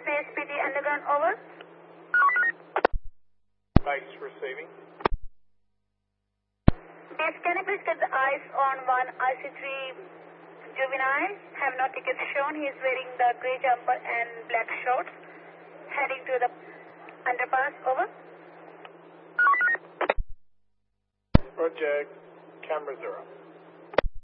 CSPD Underground, over. Thanks for receiving. Yes, can you please get the eyes on one IC3 juvenile? Have no tickets shown. He is wearing the grey jumper and black shorts. Heading to the underpass, over. Roger, camera 0.